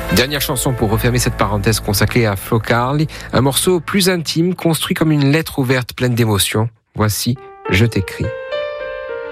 Dernière chanson pour refermer cette parenthèse consacrée à Flo Carli, un morceau plus intime construit comme une lettre ouverte pleine d'émotions. Voici Je t'écris.